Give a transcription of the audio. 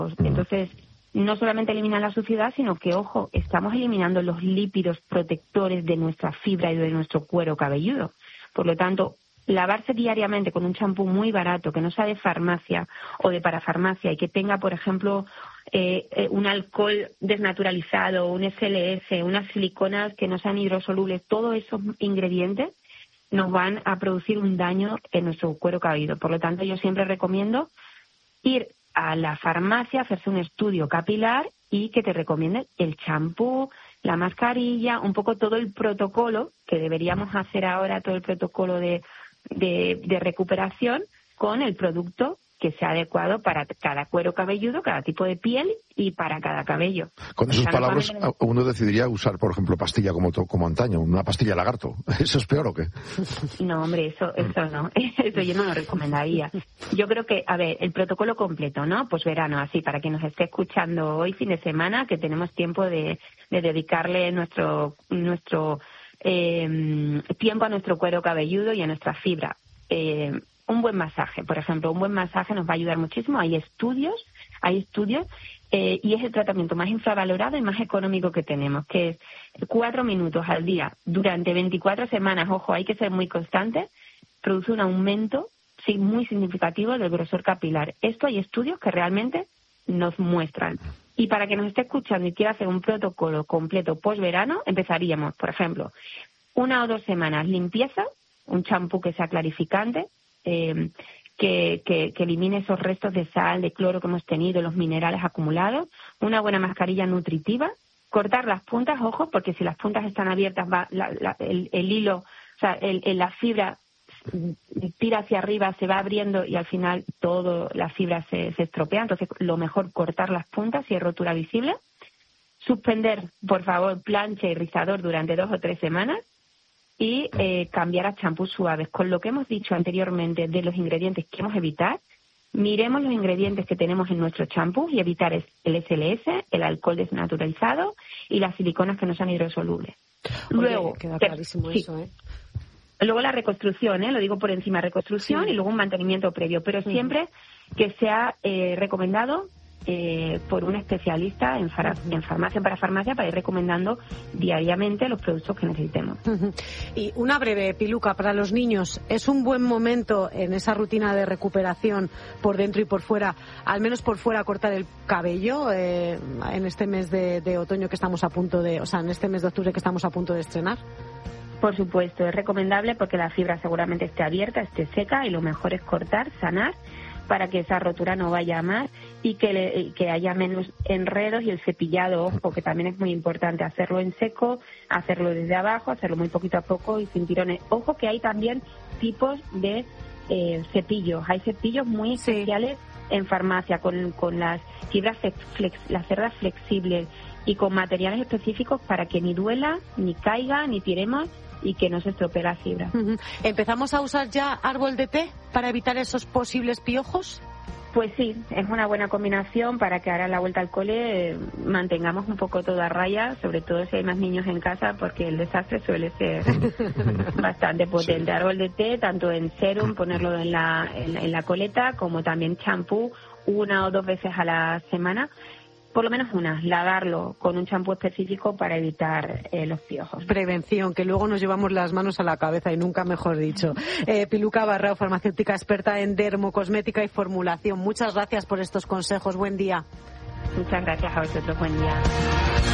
Entonces, no solamente eliminan la suciedad, sino que, ojo, estamos eliminando los lípidos protectores de nuestra fibra y de nuestro cuero cabelludo. Por lo tanto, lavarse diariamente con un champú muy barato, que no sea de farmacia o de parafarmacia y que tenga, por ejemplo, un alcohol desnaturalizado, un SLS, unas siliconas que no sean hidrosolubles, todos esos ingredientes nos van a producir un daño en nuestro cuero cabelludo. Por lo tanto, yo siempre recomiendo ir a la farmacia, hacerse un estudio capilar y que te recomienden el champú, la mascarilla, un poco todo el protocolo que deberíamos hacer ahora, todo el protocolo de recuperación con el producto que sea adecuado para cada cuero cabelludo, cada tipo de piel y para cada cabello. Con esas palabras, uno decidiría usar, por ejemplo, pastilla como antaño, una pastilla lagarto. ¿Eso es peor o qué? No, hombre, eso no. Eso yo no lo recomendaría. Yo creo que, a ver, el protocolo completo, ¿no? Pues verano, así, para quien nos esté escuchando hoy, fin de semana, que tenemos tiempo de dedicarle nuestro tiempo a nuestro cuero cabelludo y a nuestra fibra. Un buen masaje, por ejemplo, un buen masaje nos va a ayudar muchísimo. Hay estudios y es el tratamiento más infravalorado y más económico que tenemos, que es 4 minutos al día durante 24 semanas. Ojo, hay que ser muy constante. Produce un aumento muy significativo del grosor capilar. Esto hay estudios que realmente nos muestran. Y para que nos esté escuchando y quiera hacer un protocolo completo post-verano, empezaríamos, por ejemplo, 1 o 2 semanas limpieza, un champú que sea clarificante, que elimine esos restos de sal, de cloro que hemos tenido, los minerales acumulados, una buena mascarilla nutritiva, cortar las puntas, ojo, porque si las puntas están abiertas, el hilo, o sea, la fibra tira hacia arriba, se va abriendo y al final toda la fibra se estropea. Entonces, lo mejor cortar las puntas si hay rotura visible. Suspender, por favor, plancha y rizador durante 2 o 3 semanas. Y cambiar a champús suaves. Con lo que hemos dicho anteriormente de los ingredientes que queremos evitar, miremos los ingredientes que tenemos en nuestro champú y evitar el SLS, el alcohol desnaturalizado y las siliconas que no sean hidrosolubles. Luego, queda clarísimo eso, ¿eh? Luego la reconstrucción, lo digo por encima, reconstrucción y luego un mantenimiento previo, pero siempre que sea recomendado por un especialista en farmacia para farmacia para ir recomendando diariamente los productos que necesitemos. Y una breve, Piluca, para los niños, ¿es un buen momento en esa rutina de recuperación por dentro y por fuera, al menos por fuera, cortar el cabello en este mes de otoño que estamos a punto de, o sea, en este mes de octubre que estamos a punto de estrenar? Por supuesto, es recomendable porque la fibra seguramente esté abierta, esté seca y lo mejor es cortar, sanar, para que esa rotura no vaya a más y que haya menos enredos, y el cepillado, ojo, que también es muy importante, hacerlo en seco, hacerlo desde abajo, hacerlo muy poquito a poco y sin tirones. Ojo que hay también tipos de cepillos, hay cepillos muy especiales en farmacia con las fibras las cerdas flexibles y con materiales específicos para que ni duela, ni caiga, ni tiremos y que no se estropee la fibra. ¿Empezamos a usar ya árbol de té para evitar esos posibles piojos? Pues sí, es una buena combinación para que ahora a la vuelta al cole mantengamos un poco todo a raya, sobre todo si hay más niños en casa, porque el desastre suele ser bastante potente. Sí. Árbol de té, tanto en serum, ponerlo en la coleta, como también champú 1 o 2 veces a la semana. Por lo menos una, lavarlo con un champú específico para evitar los piojos. Prevención, que luego nos llevamos las manos a la cabeza y nunca mejor dicho. Piluca Barrao, farmacéutica experta en dermocosmética y formulación. Muchas gracias por estos consejos. Buen día. Muchas gracias a vosotros. Buen día.